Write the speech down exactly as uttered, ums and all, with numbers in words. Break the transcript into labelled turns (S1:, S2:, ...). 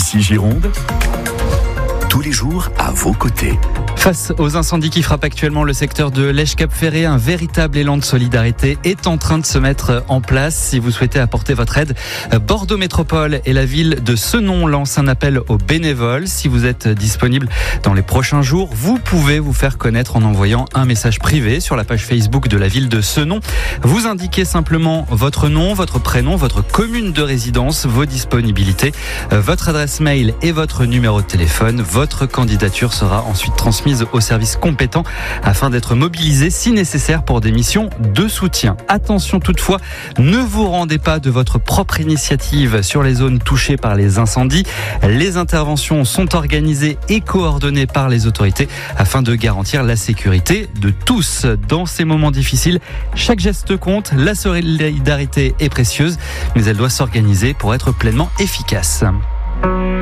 S1: ici Gironde, tous les jours à vos côtés.
S2: Face aux incendies qui frappent actuellement le secteur de Lèche-Cap-Ferré, un véritable élan de solidarité est en train de se mettre en place. Si vous souhaitez apporter votre aide, Bordeaux Métropole et la ville de Senon lancent un appel aux bénévoles. Si vous êtes disponible dans les prochains jours, vous pouvez vous faire connaître en envoyant un message privé sur la page Facebook de la ville de Senon. Vous indiquez simplement votre nom, votre prénom, votre commune de résidence, vos disponibilités, votre adresse mail et votre numéro de téléphone. Votre candidature sera ensuite transmise aux services compétents afin d'être mobilisés si nécessaire pour des missions de soutien. Attention toutefois, ne vous rendez pas de votre propre initiative sur les zones touchées par les incendies. Les interventions sont organisées et coordonnées par les autorités afin de garantir la sécurité de tous. Dans ces moments difficiles, chaque geste compte, la solidarité est précieuse, mais elle doit s'organiser pour être pleinement efficace.